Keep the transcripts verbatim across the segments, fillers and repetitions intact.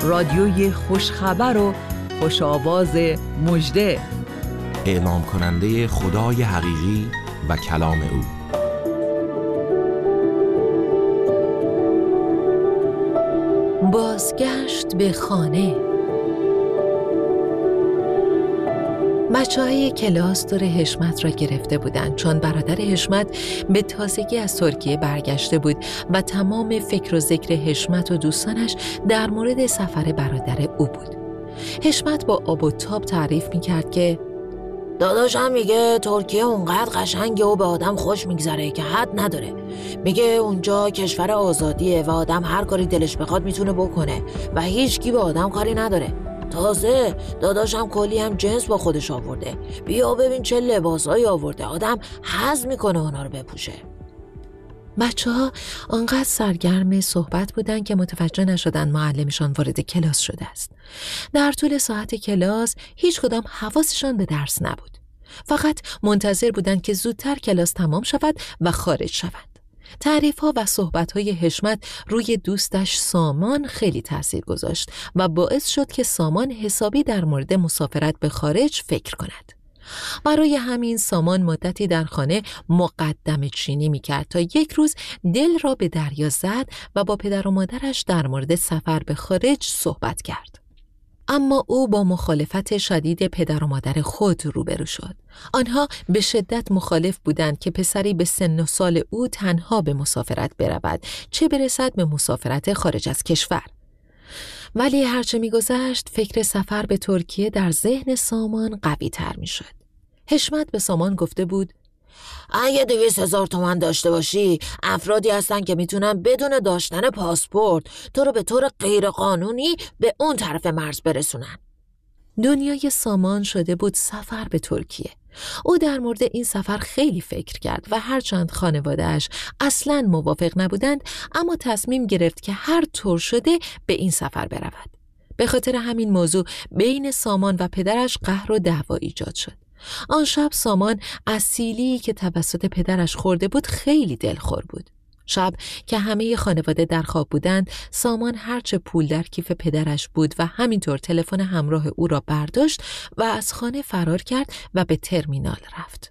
رادیوی خوشخبر و خوش آواز مژده، اعلام کننده خدای حقیقی و کلام او. بازگشت به خانه. بچه‌های کلاس دور حشمت را گرفته بودند، چون برادر حشمت به تازگی از ترکیه برگشته بود و تمام فکر و ذکر حشمت و دوستانش در مورد سفر برادر او بود. حشمت با آب و تاب تعریف می‌کرد که داداشم میگه ترکیه اونقدر قشنگه و به آدم خوش میگذره که حد نداره. میگه اونجا کشور آزادیه و آدم هر کاری دلش بخواد میتونه بکنه و هیچ کی به آدم کاری نداره. تازه داداشم کلی هم جنس با خودش آورده. بیا ببین چه لباسایی آورده، آدم حظ میکنه اونا رو بپوشه. بچه ها آنقدر سرگرم صحبت بودن که متوجه نشدن معلمشان وارد کلاس شده است. در طول ساعت کلاس هیچ کدام حواسشان به درس نبود. فقط منتظر بودند که زودتر کلاس تمام شود و خارج شوند. تعریف ها و صحبت های حشمت روی دوستش سامان خیلی تأثیر گذاشت و باعث شد که سامان حسابی در مورد مسافرت به خارج فکر کند. برای همین سامان مدتی در خانه مقدمه چینی می‌کرد تا یک روز دل را به دریا زد و با پدر و مادرش در مورد سفر به خارج صحبت کرد. اما او با مخالفت شدید پدر و مادر خود روبرو شد. آنها به شدت مخالف بودند که پسری به سن و سال او تنها به مسافرت برود، چه برسد به مسافرت خارج از کشور. ولی هرچه می‌گذشت فکر سفر به ترکیه در ذهن سامان قوی تر می‌شد. حشمت به سامان گفته بود اگه دویست هزار تومن داشته باشی، افرادی هستن که میتونن بدون داشتن پاسپورت تو رو به طور غیر قانونی به اون طرف مرز برسونن. دنیای سامان شده بود سفر به ترکیه. او در مورد این سفر خیلی فکر کرد و هرچند خانواده‌اش اصلاً موافق نبودند، اما تصمیم گرفت که هر طور شده به این سفر برود. به خاطر همین موضوع بین سامان و پدرش قهر و دعوا ایجاد شد. آن شب سامان از سیلی که توسط پدرش خورده بود خیلی دلخور بود. شب که همه خانواده در خواب بودند، سامان هرچه پول در کیف پدرش بود و همینطور تلفن همراه او را برداشت و از خانه فرار کرد و به ترمینال رفت.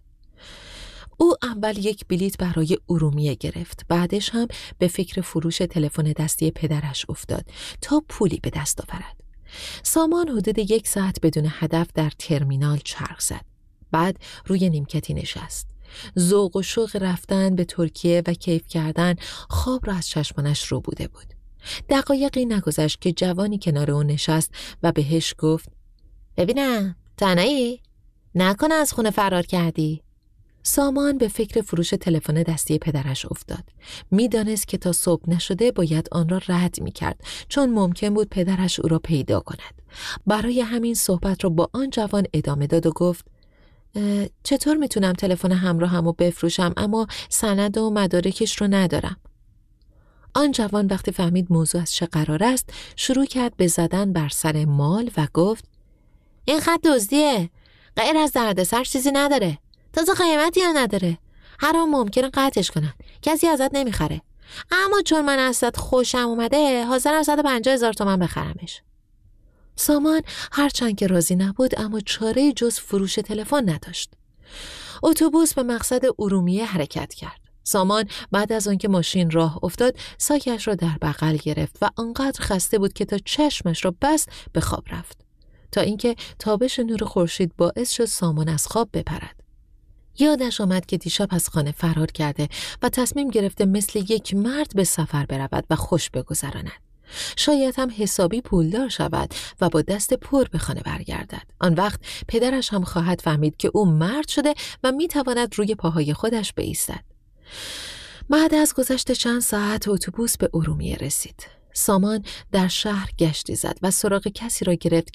او اول یک بلیط برای ارومیه گرفت، بعدش هم به فکر فروش تلفن دستی پدرش افتاد تا پولی به دست آورد. سامان حدود یک ساعت بدون هدف در ترمینال چرخ زد. بعد روی نیمکتی نشست. ذوق و شوق رفتن به ترکیه و کیف کردن خواب را از چشمانش رو بوده بود. دقایقی نگذشت که جوانی کنار او نشست و بهش گفت ببینم تنهایی؟ نکنه از خونه فرار کردی؟ سامان به فکر فروش تلفن دستی پدرش افتاد. میدانست که تا صبح نشده باید آن را رد می‌کرد، چون ممکن بود پدرش او را پیدا کند. برای همین صحبت را با آن جوان ادامه داد و گفت چطور میتونم تلفن همراهمو بفروشم اما سند و مدارکش رو ندارم؟ آن جوان وقتی فهمید موضوع از چه قرار است شروع کرد به زدن بر سر مال و گفت این خط دزدیه، غیر از دردسر چیزی نداره، تازه قیمتی هم نداره، هر آن ممکنه قطعش کنن، کسی ازت نمیخره، اما چون من ازت خوشم اومده حاضرم صد و پنجاه هزار تومن بخرمش. سامان هرچند که راضی نبود اما چاره جز فروش تلفن نداشت. اتوبوس به مقصد ارومیه حرکت کرد. سامان بعد از آنکه ماشین راه افتاد ساکش را در بغل گرفت و آنقدر خسته بود که تا چشمش را بست به خواب رفت، تا اینکه تابش نور خورشید باعث شد سامان از خواب بپرد. یادش آمد که دیشب از خانه فرار کرده و تصمیم گرفته مثل یک مرد به سفر برود و خوش بگذراند. شاید هم حسابی پولدار شود و با دست پر به خانه برگردد. آن وقت پدرش هم خواهد فهمید که او مرد شده و میتواند روی پاهای خودش بایستد. بعد از گذشت چند ساعت اتوبوس به ارومیه رسید. سامان در شهر گشتی زد و سراغ کسی را گرفت